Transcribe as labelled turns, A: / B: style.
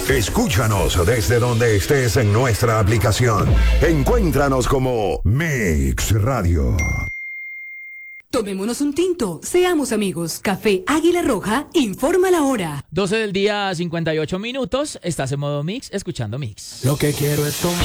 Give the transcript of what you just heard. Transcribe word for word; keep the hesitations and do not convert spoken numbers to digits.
A: Escúchanos desde donde estés en nuestra aplicación. Encuéntranos como Mix Radio.
B: Tomémonos un tinto, seamos amigos. Café Águila Roja informa la hora.
C: doce del día, cincuenta y ocho minutos. Estás en modo Mix, escuchando Mix.
D: Lo que quiero es tomar.